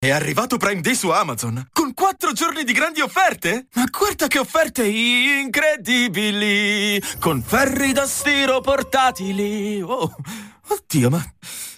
È arrivato Prime Day su Amazon, con 4 giorni di grandi offerte. Ma guarda che offerte incredibili, con ferri da stiro portatili. Oh, oddio, ma